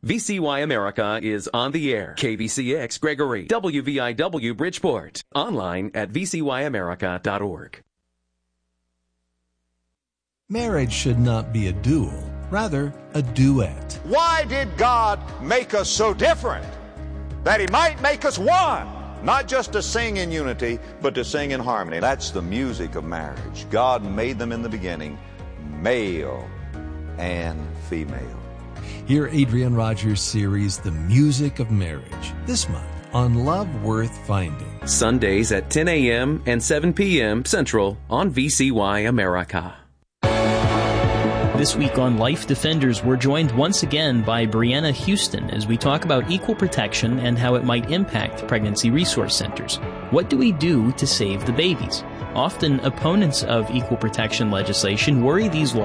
VCY America is on the air. KVCX Gregory, WVIW Bridgeport. Online at vcyamerica.org. Marriage should not be a duel, rather a duet. Why did God make us so different? That He might make us one. Not just to sing in unity, but to sing in harmony. That's the music of marriage. God made them in the beginning, male and female. Hear Adrian Rogers' series, The Music of Marriage, this month on Love Worth Finding. Sundays at 10 a.m. and 7 p.m. Central on VCY America. This week on Life Defenders, we're joined once again by Brianna Houston as we talk about equal protection and how it might impact pregnancy resource centers. What do we do to save the babies? Often, opponents of equal protection legislation worry these laws